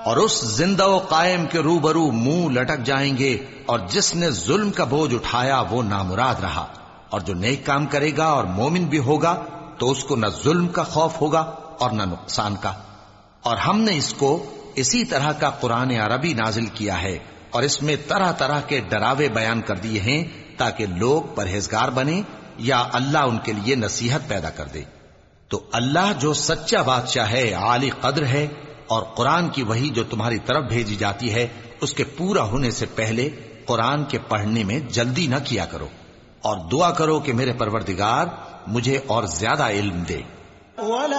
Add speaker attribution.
Speaker 1: और उस जिंदा व कायम के रूबरू मुंह लटक जाएंगे, और जिसने जुल्म का बोझ उठाया वो नामुराद रहा। और जो नेक काम करेगा और मोमिन भी होगा तो उसको न जुल्म का खौफ होगा और न नुकसान का। और हमने इसको इसी तरह का कुरान अरबी नाजिल किया है, और इसमें तरह तरह के डरावे बयान कर दिए हैं ताकि लोग परहेजगार बने या अल्लाह उनके लिए नसीहत पैदा कर दे। तो अल्लाह जो सच्चा बादशाह है, आली कद्र है, और कुरान की वही जो तुम्हारी तरफ भेजी जाती है उसके पूरा होने से पहले कुरान के पढ़ने में जल्दी न किया करो, और दुआ करो कि मेरे परवरदिगार मुझे और ज्यादा इल्म दे।